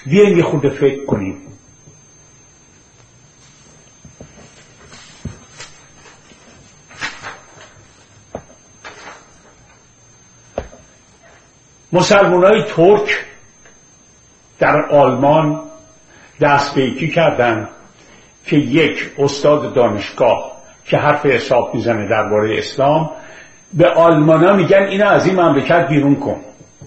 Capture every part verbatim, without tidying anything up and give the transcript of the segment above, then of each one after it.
بیاین یه خورده فکر کنیم. مسلمانای ترک در آلمان دست به یکی کردن که یک استاد دانشگاه که حرف حساب میزنه درباره اسلام، به آلمانا میگن اینا از این مملکت بیرون کن.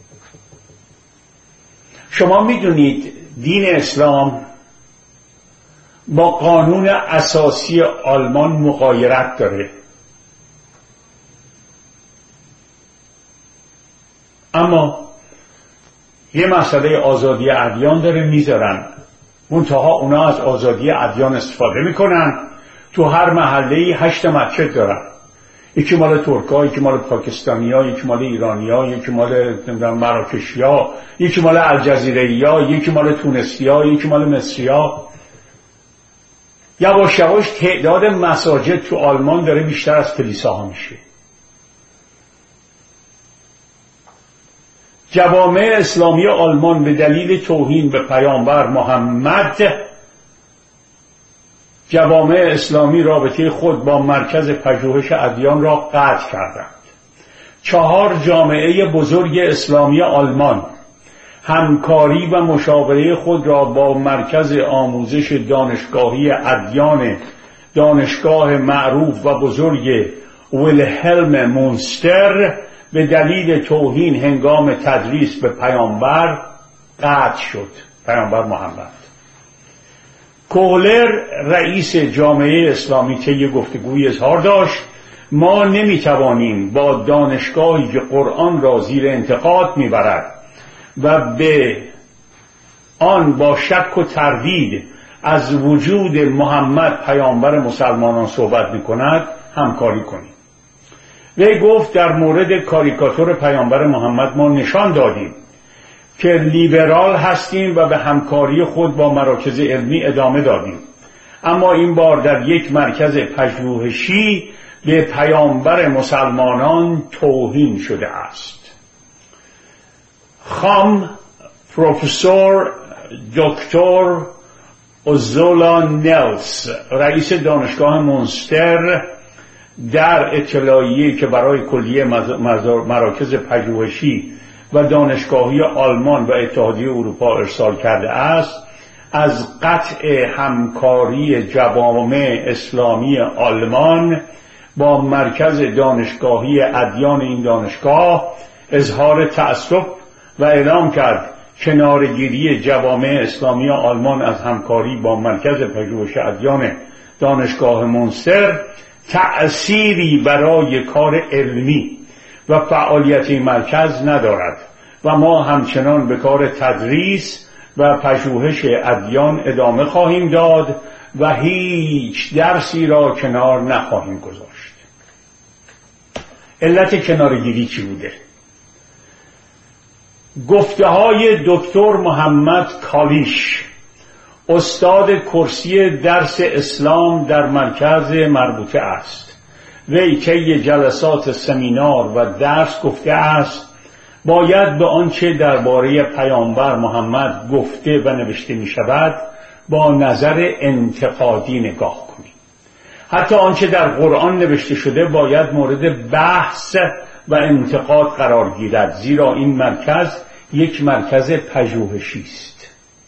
شما میدونید دین اسلام با قانون اساسی آلمان مغایرت داره، اما یه مسئله آزادی ادیان داره میذارن، منتها اونا از آزادی ادیان استفاده میکنن. تو هر محله‌ای هشت مسجد دارن، یکی مال ترکا، یکی مال پاکستانیا، یکی مال ایرانیا، یکی مال مراکشیا، یکی مال الجزیره‌یا، یکی مال تونسیا، یکی مال مصریا. یواش یواش تعداد مساجد تو آلمان داره بیشتر از کلیساها میشه. جوامع اسلامی آلمان به دلیل توهین به پیامبر محمد جوامع اسلامی رابطه خود با مرکز پژوهش ادیان را قطع کردند. چهار جامعه بزرگ اسلامی آلمان همکاری و مشاوره خود را با مرکز آموزش دانشگاهی ادیان دانشگاه معروف و بزرگ ویلهلم مونستر به دلیل توهین هنگام تدریس به پیامبر قطع شد. پیامبر محمد. کوهلر رئیس جامعه اسلامی طی گفتگوی اظهار داشت ما نمیتوانیم با دانشگاهی که قرآن را زیر انتقاد میبرد و به آن با شک و تردید از وجود محمد پیامبر مسلمانان صحبت میکند همکاری کنیم. وی گفت در مورد کاریکاتور پیامبر محمد ما نشان دادیم که لیبرال هستیم و به همکاری خود با مراکز علمی ادامه دادیم، اما این بار در یک مرکز پژوهشی به پیامبر مسلمانان توهین شده است. خام پروفسور دکتر اوزولا نلس رئیس دانشگاه مونستر در اطلاعیه‌ای که برای کلیه مراکز پژوهشی و دانشگاهی آلمان و اتحادیه اروپا ارسال کرده است از قطع همکاری جوامع اسلامی آلمان با مرکز دانشگاهی ادیان این دانشگاه اظهار تأسف و اعلام کرد کنارگیری جوامع اسلامی آلمان از همکاری با مرکز پژوهش ادیان دانشگاه مونستر تأثیری برای کار علمی و فعالیت این مرکز ندارد و ما همچنان به کار تدریس و پژوهش ادیان ادامه خواهیم داد و هیچ درسی را کنار نخواهیم گذاشت. علت کنارگیری چی بوده؟ گفته های دکتر محمد کالیش استاد کرسی درس اسلام در مرکز مربوطه است. وی طی جلسات سمینار و درس گفته است باید به آنچه درباره پیامبر محمد گفته و نوشته می شود با نظر انتقادی نگاه کنیم. حتی آنچه در قرآن نوشته شده باید مورد بحث و انتقاد قرار گیرد، زیرا این مرکز یک مرکز پژوهشی است.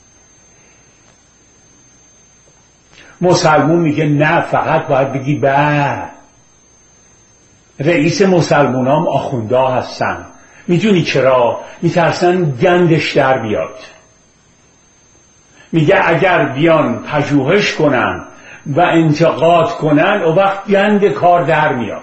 مسلمون میگه نه، فقط باید بگی به. رئیس مسلمونام آخوندا هستن. میدونی چرا؟ میترسن گندش در بیاد. میگه اگر بیان پژوهش کنن و انتقاد کنن او وقت گند کار در میاد.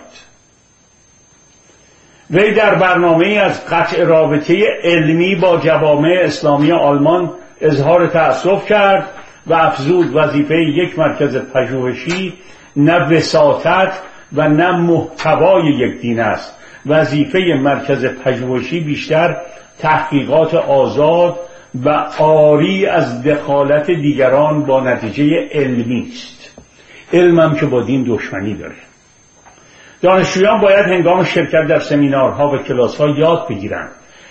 وی در برنامه از قطع رابطه علمی با جوامع اسلامی آلمان اظهار تأسف کرد و افزود وظیفه یک مرکز پژوهشی نه وساطت و نه محتوای یک دین است. وظیفه مرکز پژوهشی بیشتر تحقیقات آزاد و عاری از دخالت دیگران با نتیجه علمی است. علمم که با دین دشمنی داره. دانشجویان باید هنگام شرکت در سمینارها و کلاس‌ها یاد بگیرند